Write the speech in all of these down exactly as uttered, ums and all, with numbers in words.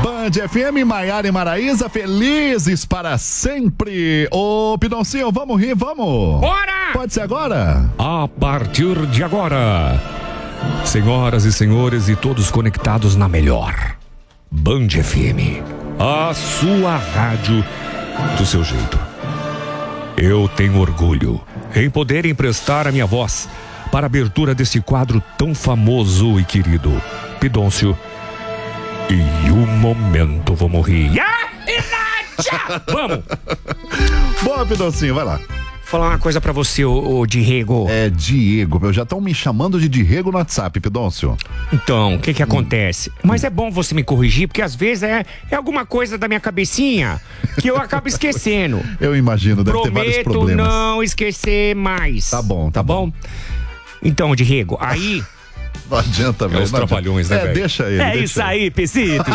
Band F M, Maiara e Maraísa, felizes para sempre. Ô, Pidoncinho, vamos rir, vamos? Bora! Pode ser agora? A partir de agora, senhoras e senhores e todos conectados na melhor Band F M, a sua rádio do seu jeito. Eu tenho orgulho em poder emprestar a minha voz para a abertura desse quadro tão famoso e querido, Pidoncio. E o momento vou morrer. Vamos! Boa, Pidoncinho, vai lá. Vou falar uma coisa pra você, ô, ô Diego. É Diego, já estão me chamando de Diego no WhatsApp, Pidoncio. Então, o que que acontece? Hum. Mas é bom você me corrigir, porque às vezes é, é alguma coisa da minha cabecinha que eu acabo esquecendo. Eu imagino, deve Prometo ter vários problemas. não esquecer mais. Tá bom, tá, tá bom. bom? Então, Diego, aí... Não adianta, velho. É os trapalhões, né, É, velho? deixa ele. É deixa isso ele. aí, Pesito.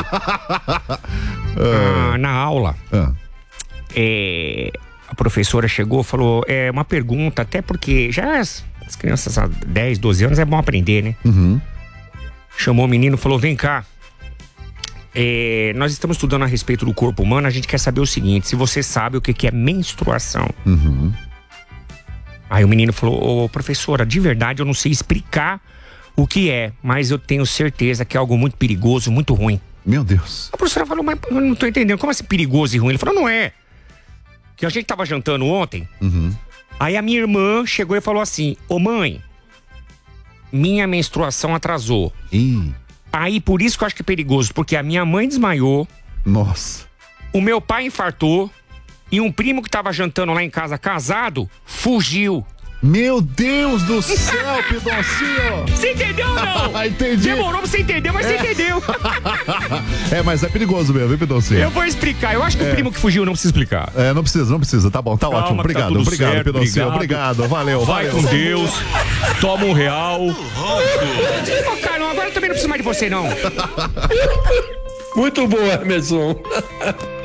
ah, na aula, ah. é, a professora chegou e falou, é uma pergunta, até porque já as, as crianças há dez, doze anos é bom aprender, né? Uhum. Chamou o menino e falou, vem cá. É, nós estamos estudando a respeito do corpo humano, a gente quer saber o seguinte, se você sabe o que, que é menstruação. Uhum. Aí o menino falou, ô professora, de verdade eu não sei explicar o que é, mas eu tenho certeza que é algo muito perigoso, muito ruim. Meu Deus. A professora falou, mas eu não tô entendendo, como assim perigoso e ruim? Ele falou, não é. Que a gente tava jantando ontem, uhum. Aí a minha irmã chegou e falou assim, ô mãe, minha menstruação atrasou. Ih. Aí por isso que eu acho que é perigoso, porque a minha mãe desmaiou. Nossa. O meu pai infartou. E um primo que tava jantando lá em casa, casado, fugiu. Meu Deus do céu, Pidoncinho! Você entendeu ou não? Entendi. Demorou pra você entender, mas é. Você entendeu. É, mas é perigoso mesmo, viu, Pidoncinho? Eu vou explicar. Eu acho que é. o primo que fugiu não precisa explicar. É, não precisa, não precisa. Tá bom, tá Calma, ótimo. Obrigado, tá obrigado, certo, Pidoncinho. obrigado. Obrigado, valeu. Vai valeu. com Deus. Toma um real. Ô, Carlão, agora eu também não preciso mais de você, não. Muito bom, Emerson.